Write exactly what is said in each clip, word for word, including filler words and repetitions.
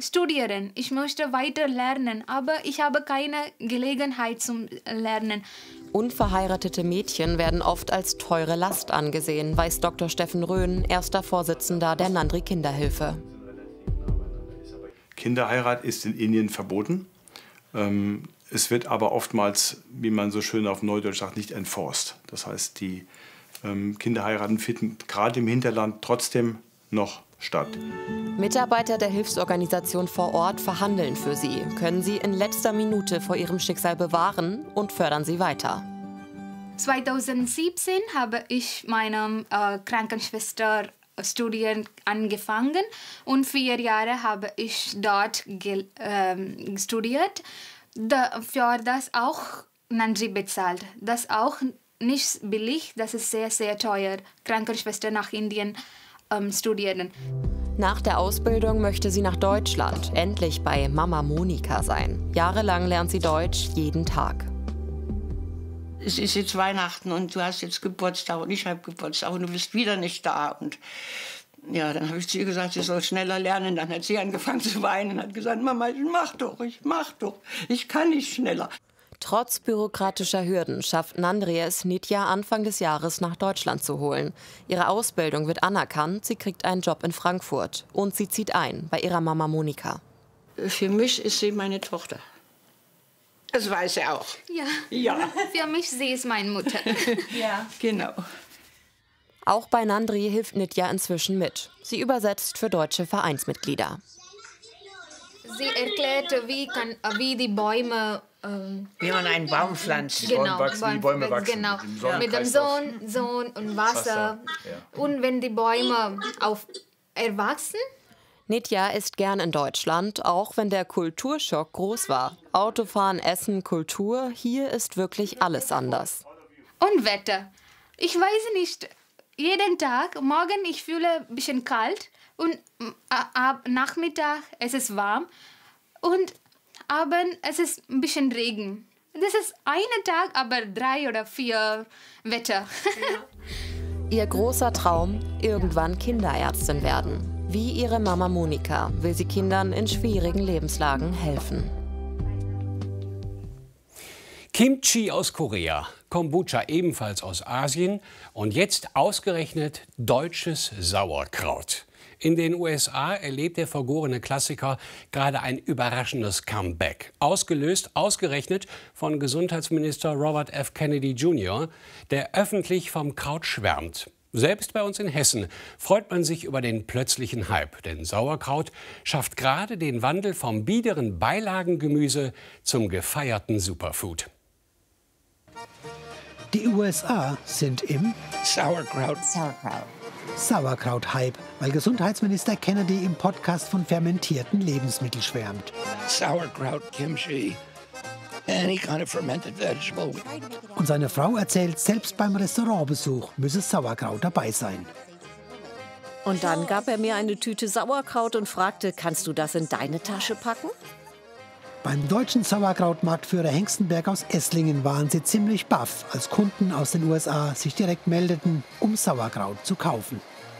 studieren, ich möchte weiter lernen, aber ich habe keine Gelegenheit zum Lernen. Unverheiratete Mädchen werden oft als teure Last angesehen, weiß Doktor Steffen Röhn, erster Vorsitzender der Nandri Kinderhilfe. Kinderheirat ist in Indien verboten. Es wird aber oftmals, wie man so schön auf Neudeutsch sagt, nicht enforced. Das heißt, die Kinderheiraten finden gerade im Hinterland trotzdem noch statt. Mitarbeiter der Hilfsorganisation vor Ort verhandeln für sie, können sie in letzter Minute vor ihrem Schicksal bewahren und fördern sie weiter. zweitausendsiebzehn habe ich meine äh, Krankenschwester Studien angefangen und vier Jahre habe ich dort ge äh, studiert. Da, für das auch Nandri bezahlt. Das auch nicht billig, das ist sehr, sehr teuer, Krankenschwester nach Indien ähm, studieren. Nach der Ausbildung möchte sie nach Deutschland, endlich bei Mama Monika sein. Jahrelang lernt sie Deutsch jeden Tag. Es ist jetzt Weihnachten und du hast jetzt Geburtstag und ich habe Geburtstag und du bist wieder nicht da. Und ja, dann habe ich zu ihr gesagt, sie soll schneller lernen. Dann hat sie angefangen zu weinen und hat gesagt, Mama, ich mach doch, ich mach doch, ich kann nicht schneller. Trotz bürokratischer Hürden schafft Nandri es Nitya Anfang des Jahres nach Deutschland zu holen. Ihre Ausbildung wird anerkannt, sie kriegt einen Job in Frankfurt und sie zieht ein bei ihrer Mama Monika. Für mich ist sie meine Tochter. Das weiß sie auch. Ja. Ja. Für mich sie ist meine Mutter. Ja, genau. Auch bei Nandri hilft Nitya inzwischen mit. Sie übersetzt für deutsche Vereinsmitglieder. Sie erklärt, wie, kann, wie die Bäume... Ähm, wie man einen Baum pflanzt. Genau, Bäume wachsen, die Bäume wachsen. Genau. Mit dem, Mit dem Sonn, Sonn und Wasser. Wasser. Ja. Und wenn die Bäume auf erwachsen... Nitya ist gern in Deutschland, auch wenn der Kulturschock groß war. Autofahren, Essen, Kultur, hier ist wirklich alles anders. Und Wetter. Ich weiß nicht, jeden Tag, morgen ich fühle ein bisschen kalt und ab Nachmittag es ist warm und abends es ist ein bisschen Regen. Das ist ein Tag, aber drei oder vier Wetter. Ihr großer Traum, irgendwann Kinderärztin werden. Wie ihre Mama Monika will sie Kindern in schwierigen Lebenslagen helfen. Kimchi aus Korea, Kombucha ebenfalls aus Asien und jetzt ausgerechnet deutsches Sauerkraut. In den U S A erlebt der vergorene Klassiker gerade ein überraschendes Comeback. Ausgelöst ausgerechnet von Gesundheitsminister Robert F. Kennedy Junior, der öffentlich vom Kraut schwärmt. Selbst bei uns in Hessen freut man sich über den plötzlichen Hype. Denn Sauerkraut schafft gerade den Wandel vom biederen Beilagengemüse zum gefeierten Superfood. Die U S A sind im Sauerkraut. Sauerkraut. Sauerkraut-Hype, weil Gesundheitsminister Kennedy im Podcast von fermentierten Lebensmitteln schwärmt. Sauerkraut, Kimchi. Any kind of fermented vegetable. Und seine Frau erzählt, selbst beim Restaurantbesuch müsse Sauerkraut dabei sein. Und dann gab er mir eine Tüte Sauerkraut und fragte, kannst du das in deine Tasche packen? Beim deutschen Sauerkrautmarktführer Hengstenberg aus Esslingen waren sie ziemlich baff, als Kunden aus den U S A sich direkt meldeten, um Sauerkraut zu kaufen.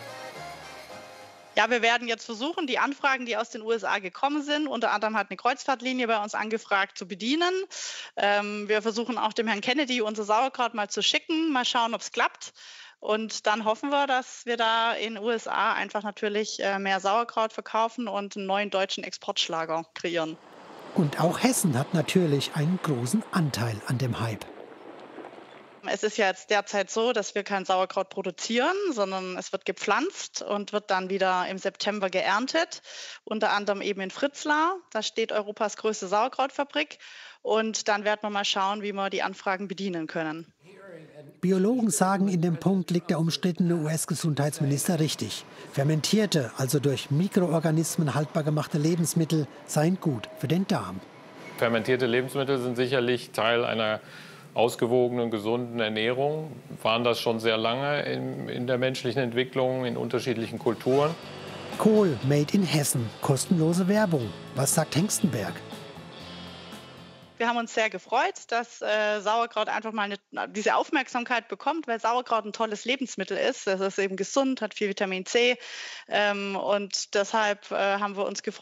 Ja, wir werden jetzt versuchen, die Anfragen, die aus den U S A gekommen sind, unter anderem hat eine Kreuzfahrtlinie bei uns angefragt, zu bedienen. Ähm, wir versuchen auch dem Herrn Kennedy unser Sauerkraut mal zu schicken, mal schauen, ob es klappt. Und dann hoffen wir, dass wir da in den U S A einfach natürlich äh, mehr Sauerkraut verkaufen und einen neuen deutschen Exportschlager kreieren. Und auch Hessen hat natürlich einen großen Anteil an dem Hype. Es ist ja jetzt derzeit so, dass wir kein Sauerkraut produzieren, sondern es wird gepflanzt und wird dann wieder im September geerntet. Unter anderem eben in Fritzlar. Da steht Europas größte Sauerkrautfabrik. Und dann werden wir mal schauen, wie wir die Anfragen bedienen können. Biologen sagen, in dem Punkt liegt der umstrittene U S-Gesundheitsminister richtig. Fermentierte, also durch Mikroorganismen haltbar gemachte Lebensmittel seien gut für den Darm. Fermentierte Lebensmittel sind sicherlich Teil einer ausgewogenen, gesunden Ernährung, waren das schon sehr lange in, in der menschlichen Entwicklung, in unterschiedlichen Kulturen. Kohl, made in Hessen, kostenlose Werbung. Was sagt Hengstenberg? Wir haben uns sehr gefreut, dass äh, Sauerkraut einfach mal eine, diese Aufmerksamkeit bekommt, weil Sauerkraut ein tolles Lebensmittel ist. Es ist eben gesund, hat viel Vitamin C ähm, und deshalb äh, haben wir uns gefreut,